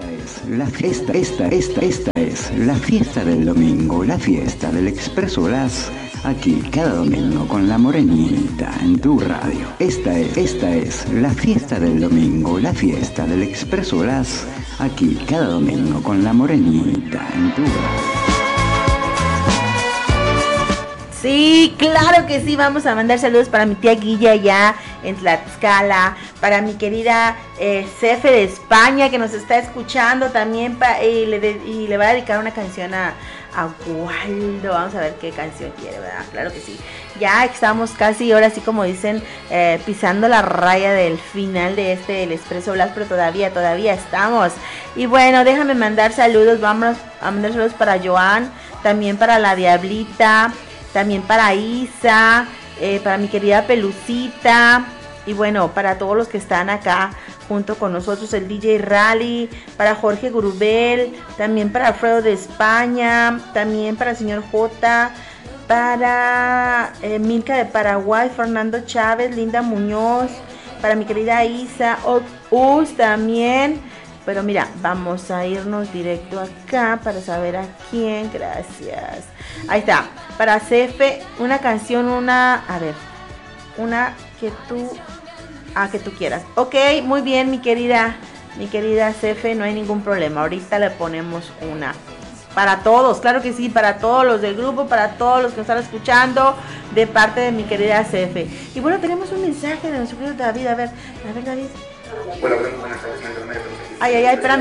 Esta es la fiesta del domingo, la fiesta del Expreso Blas, aquí cada domingo con la Morenita en tu radio. Esta es la fiesta del domingo, la fiesta del Expreso Blas, aquí cada domingo con la Morenita en tu radio. Sí, claro que sí, vamos a mandar saludos para mi tía Guilla allá en Tlaxcala, para mi querida Cefe de España que nos está escuchando también y le va a dedicar una canción a Waldo. Vamos a ver qué canción quiere, ¿verdad? Claro que sí. Ya estamos casi, ahora sí como dicen, pisando la raya del final de el Expreso Blas, pero todavía estamos. Y bueno, déjame mandar saludos, vamos a mandar saludos para Joan, también para la Diablita, también para Isa, para mi querida Pelucita, y bueno, para todos los que están acá junto con nosotros, el DJ Rally, para Jorge Gurubel, también para Alfredo de España, también para el señor J, para Milka de Paraguay, Fernando Chávez, Linda Muñoz, para mi querida Isa, Us también. Pero mira, vamos a irnos directo acá para saber a quién. Gracias. Ahí está. Para Cefe, una canción, una que tú quieras. Ok, muy bien, mi querida Cefe, no hay ningún problema. Ahorita le ponemos una. Para todos, claro que sí, para todos los del grupo, para todos los que nos están escuchando, de parte de mi querida Cefe. Y bueno, tenemos un mensaje de nuestro querido David. A ver, David. Hola, buenas tardes, Ay, espérame.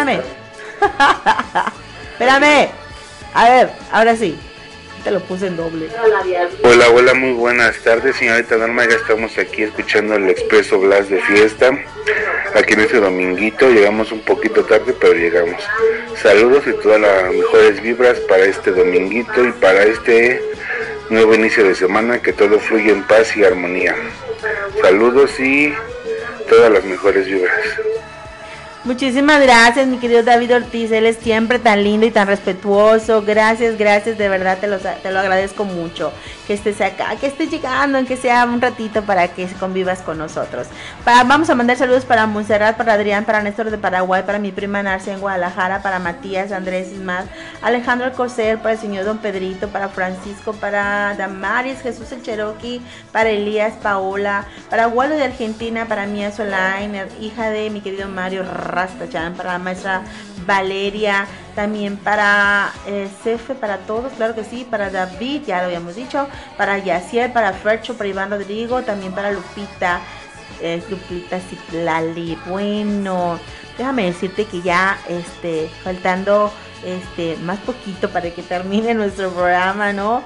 Espérame. A ver, ahora sí. Te lo puse en doble. Hola, muy buenas tardes, señorita Norma. Ya estamos aquí escuchando el Expreso Blas de fiesta. Aquí en este dominguito. Llegamos un poquito tarde, pero llegamos. Saludos y todas las mejores vibras para este dominguito y para este nuevo inicio de semana. Que todo fluya en paz y armonía. Saludos y todas las mejores vibras. Muchísimas gracias, mi querido David Ortiz. Él es siempre tan lindo y tan respetuoso. Gracias, de verdad te lo agradezco mucho. Que estés acá, que estés llegando, aunque sea un ratito, para que convivas con nosotros. Vamos a mandar saludos para Montserrat, para Adrián, para Néstor de Paraguay, para mi prima Narcia en Guadalajara, para Matías, Andrés Ismael, Alejandro Alcocer, para el señor Don Pedrito, para Francisco, para Damaris, Jesús el Cherokee, para Elías, Paola, para Waldo de Argentina, para Mía Solain, hija de mi querido Mario Rastachan, para la maestra Valeria, también para Cefe, para todos, claro que sí, para David, ya lo habíamos dicho, para Yaciel, para Fercho, para Iván Rodrigo, también para Lupita Citlali. Bueno, déjame decirte que ya faltando más poquito para que termine nuestro programa, ¿no?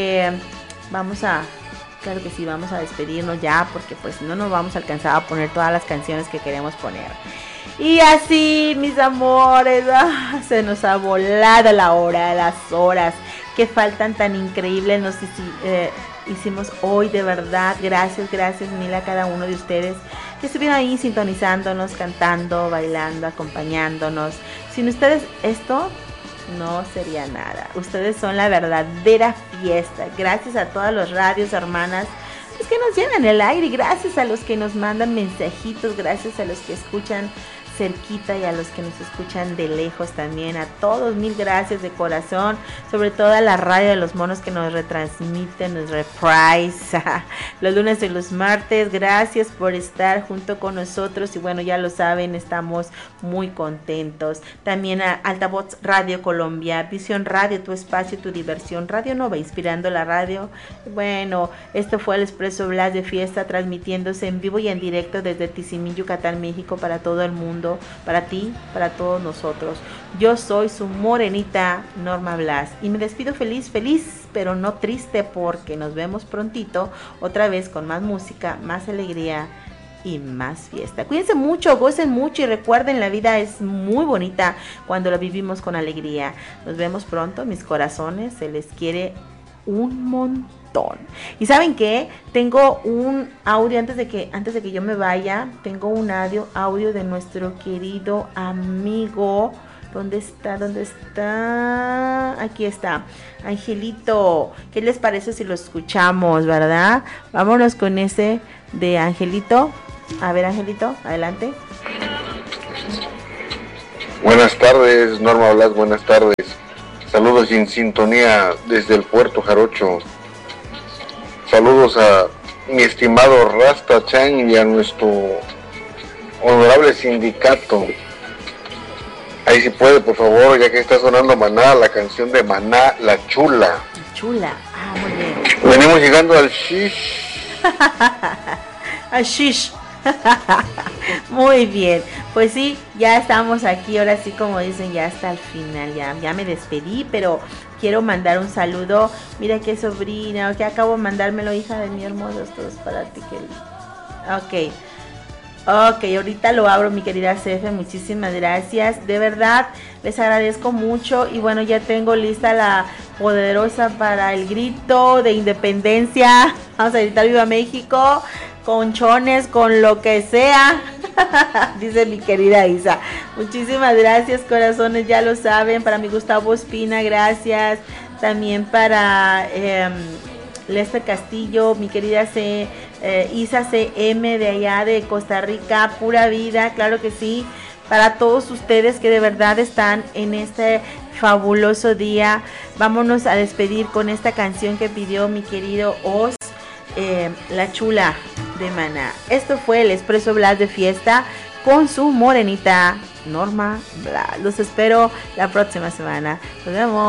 Claro que sí, vamos a despedirnos ya, porque pues no nos vamos a alcanzar a poner todas las canciones que queremos poner. Y así, mis amores, se nos ha volado la hora, las horas que faltan tan increíbles. Nos hicimos hoy, de verdad. Gracias mil a cada uno de ustedes que estuvieron ahí sintonizándonos, cantando, bailando, acompañándonos. Sin ustedes esto no sería nada. Ustedes son la verdadera fiesta. Gracias a todas las radios hermanas que nos llenan el aire, gracias a los que nos mandan mensajitos, gracias a los que escuchan cerquita y a los que nos escuchan de lejos también. A todos, mil gracias de corazón, sobre todo a la radio de los monos que nos retransmiten, nos reprise los lunes y los martes. Gracias por estar junto con nosotros y bueno, ya lo saben, estamos muy contentos. También a Altavoz Radio Colombia, Visión Radio, tu espacio, tu diversión, Radio Nova, inspirando la radio. Bueno, esto fue el Expreso Blas de fiesta, transmitiéndose en vivo y en directo desde Tizimín, Yucatán, México, para todo el mundo, para ti, para todos nosotros. Yo soy su morenita Norma Blas y me despido feliz, pero no triste, porque nos vemos prontito otra vez con más música, más alegría y más fiesta. Cuídense mucho, gocen mucho y recuerden, la vida es muy bonita cuando la vivimos con alegría. Nos vemos pronto, mis corazones, se les quiere un montón. Y ¿saben qué? Tengo un audio antes de que yo me vaya. Tengo un audio de nuestro querido amigo. ¿Dónde está? Aquí está. Angelito. ¿Qué les parece si lo escuchamos, verdad? Vámonos con ese de Angelito. A ver, Angelito, adelante. Buenas tardes, Norma Blas, buenas tardes. Saludos en sintonía desde el Puerto Jarocho. Saludos a mi estimado Rasta Chan y a nuestro honorable sindicato. Ahí si puede, por favor, ya que está sonando Maná, la canción de Maná, La Chula. Chula, muy bien. Venimos llegando al shish. Al shish. Muy bien, pues sí, ya estamos aquí, ahora sí como dicen, ya hasta el final, ya me despedí, pero quiero mandar un saludo. Mira qué sobrina, que acabo de mandármelo, hija de mi hermoso, esto es para ti. Ok, ahorita lo abro, mi querida Cefe, muchísimas gracias, de verdad, les agradezco mucho. Y bueno, ya tengo lista la poderosa para el grito de independencia. Vamos a gritar Viva México, con chones, con lo que sea, dice mi querida Isa. Muchísimas gracias, corazones, ya lo saben. Para mi Gustavo Espina, gracias. También para Lester Castillo, mi querida Isa CM de allá de Costa Rica, pura vida, claro que sí. Para todos ustedes que de verdad están en este fabuloso día, vámonos a despedir con esta canción que pidió mi querido Oz, La Chula de Maná. Esto fue el Expreso Blas de Fiesta con su morenita Norma Blas. Los espero la próxima semana. Nos vemos.